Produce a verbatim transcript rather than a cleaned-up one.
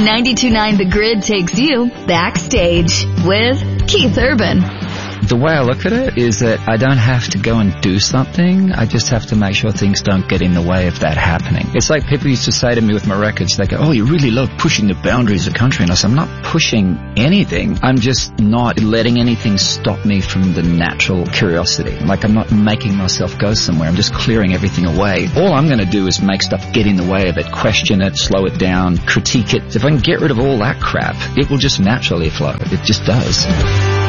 ninety-two point nine The Grid takes you backstage with Keith Urban. The way I look at it is that I don't have to go and do something. I just have to make sure things don't get in the way of that happening. It's like people used to say to me with my records, they go, oh, you really love pushing the boundaries of country. And I said, I'm not pushing anything. I'm just not letting anything stop me from the natural curiosity. Like I'm not making myself go somewhere. I'm just clearing everything away. All I'm going to do is make stuff get in the way of it, question it, slow it down, critique it. If I can get rid of all that crap, it will just naturally flow. It just does.